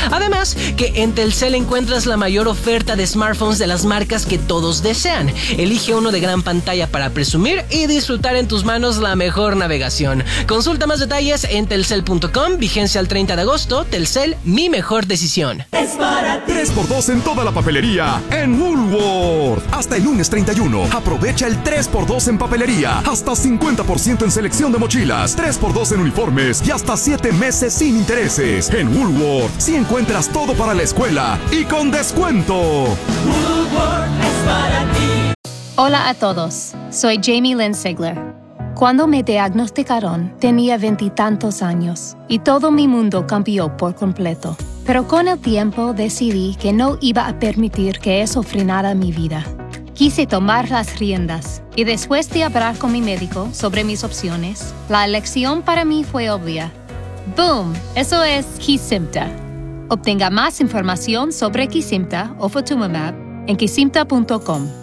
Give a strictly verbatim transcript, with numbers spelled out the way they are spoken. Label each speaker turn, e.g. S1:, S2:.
S1: Además, que en Telcel encuentras la mayor oferta de smartphones de las marcas que todos desean. Elige uno de gran pantalla para presumir y disfrutar en tus manos la mejor navegación. Consulta más detalles en telcel punto com, vigencia el treinta de agosto. Telcel, mi mejor decisión.
S2: Es para ti. tres por dos en toda la papelería en Woolworth. Hasta el lunes treinta y uno. Aprovecha el tres por dos en papelería. Hasta cincuenta por ciento en selección de mochilas. tres por dos en uniformes y hasta siete meses sin intereses. En Woolworth, si encuentras todo para la escuela y con descuento.
S3: Woolworth es para ti.
S4: Hola a todos, soy Jamie Lynn Sigler. Cuando me diagnosticaron, tenía veintitantos años y todo mi mundo cambió por completo. Pero con el tiempo decidí que no iba a permitir que eso frenara mi vida. Quise tomar las riendas y después de hablar con mi médico sobre mis opciones, la elección para mí fue obvia. ¡Boom! Eso es Kesimpta. Obtenga más información sobre Kesimpta o Ofatumumab en kesimpta punto com.